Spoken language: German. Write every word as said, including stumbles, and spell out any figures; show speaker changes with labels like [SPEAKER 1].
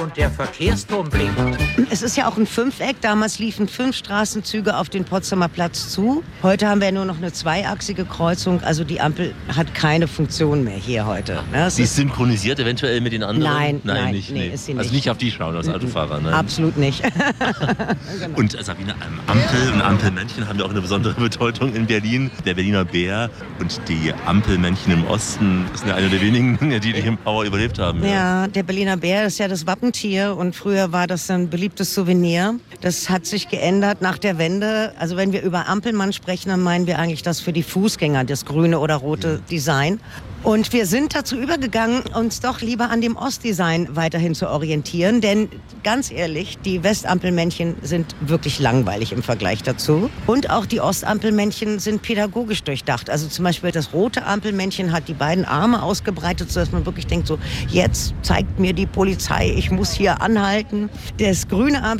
[SPEAKER 1] Und der Verkehrsturm blinkt.
[SPEAKER 2] Es ist ja auch ein Fünfeck. Damals liefen fünf Straßenzüge auf den Potsdamer Platz zu. Heute haben wir nur noch eine zweiachsige Kreuzung. Also die Ampel hat keine Funktion mehr hier heute. Ne?
[SPEAKER 3] Sie ist synchronisiert eventuell mit den anderen?
[SPEAKER 2] Nein, nein, nein,
[SPEAKER 3] nicht.
[SPEAKER 2] nee,
[SPEAKER 3] Nee.
[SPEAKER 2] ist sie nicht.
[SPEAKER 3] Also nicht auf die schauen als Autofahrer? Nein.
[SPEAKER 2] Absolut nicht.
[SPEAKER 3] Genau. Und Sabine, Ampel und Ampelmännchen haben ja auch eine besondere Bedeutung in Berlin. Der Berliner Bär und die Ampelmännchen im Osten sind ja eine der wenigen, die die im Power überlebt haben.
[SPEAKER 2] Ja, ja, der Berliner Bär ist ja das Wappentier und früher war das ein beliebtes Souvenir. Das hat sich geändert nach der Wende. Also wenn wir über Ampelmann sprechen, dann meinen wir eigentlich das für die Fußgänger, das grüne oder rote ja. Design. Und wir sind dazu übergegangen, uns doch lieber an dem Ostdesign weiterhin zu orientieren. Denn ganz ehrlich, die Westampelmännchen sind wirklich langweilig im Vergleich dazu. Und auch die Ostampelmännchen sind pädagogisch durchdacht. Also zum Beispiel das rote Ampelmännchen hat die beiden Arme ausgebreitet, sodass man wirklich denkt, so jetzt zeigt mir die Polizei, ich muss hier anhalten. Das grüne